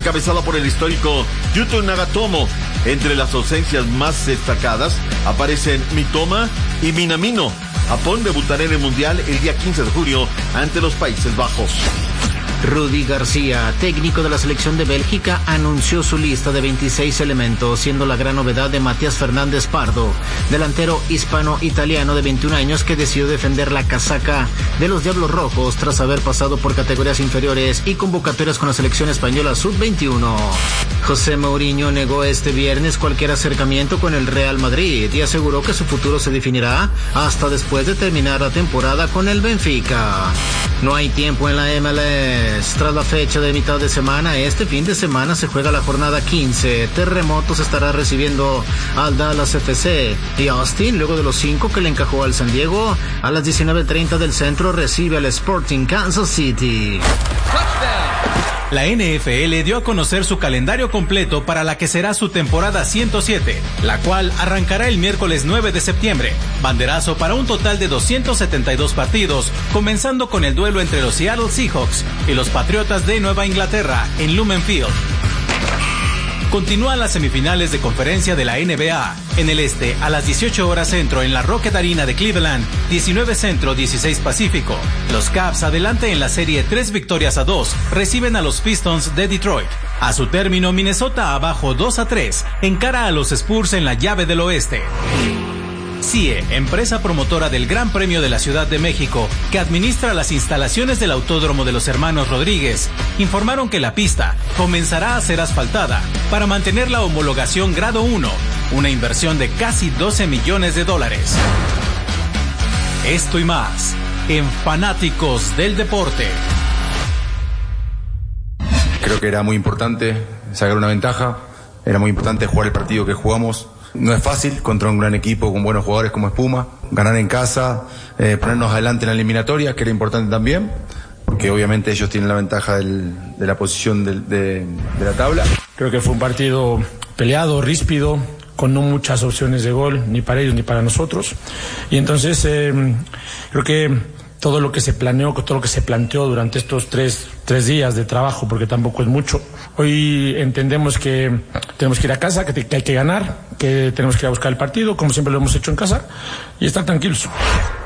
encabezada por el histórico Yuto Nagatomo. Entre las ausencias más destacadas aparecen Mitoma y Minamino. Japón debutará en el Mundial el día 15 de julio ante los Países Bajos. Rudy García, técnico de la selección de Bélgica, anunció su lista de 26 elementos, siendo la gran novedad de Matías Fernández Pardo, delantero hispano-italiano de 21 años que decidió defender la casaca de los Diablos Rojos tras haber pasado por categorías inferiores y convocatorias con la selección española sub-21. José Mourinho negó este viernes cualquier acercamiento con el Real Madrid y aseguró que su futuro se definirá hasta después de terminar la temporada con el Benfica. No hay tiempo en la MLS. Tras la fecha de mitad de semana, este fin de semana se juega la jornada 15. Terremotos estará recibiendo al Dallas FC y Austin, luego de los 5 que le encajó al San Diego, a las 19:30 del centro recibe al Sporting Kansas City. La NFL dio a conocer su calendario completo para la que será su temporada 107, la cual arrancará el miércoles 9 de septiembre. Banderazo para un total de 272 partidos, comenzando con el duelo entre los Seattle Seahawks y los Patriotas de Nueva Inglaterra en Lumen Field. Continúan las semifinales de conferencia de la NBA. En el este, a las 18 horas centro en la Rocket Arena de Cleveland, 19 centro, 16 pacífico. Los Cavs, adelante en la serie 3-2, reciben a los Pistons de Detroit. A su término, Minnesota abajo 2-3, encara a los Spurs en la llave del oeste. CIE, empresa promotora del Gran Premio de la Ciudad de México, que administra las instalaciones del Autódromo de los Hermanos Rodríguez, informaron que la pista comenzará a ser asfaltada para mantener la homologación grado 1, una inversión de casi $12 millones. Esto y más en Fanáticos del Deporte. Creo que era muy importante sacar una ventaja, era muy importante jugar el partido que jugamos. No es fácil contra un gran equipo con buenos jugadores como Espuma, ganar en casa, ponernos adelante en la eliminatoria, que era importante también, porque obviamente ellos tienen la ventaja de la posición de la tabla. Creo que fue un partido peleado, ríspido, con no muchas opciones de gol, ni para ellos ni para nosotros. Y entonces creo que todo lo que se planeó, todo lo que se planteó durante estos tres días de trabajo, porque tampoco es mucho. Hoy entendemos que tenemos que ir a casa, que hay que ganar, que tenemos que ir a buscar el partido, como siempre lo hemos hecho en casa, y estar tranquilos.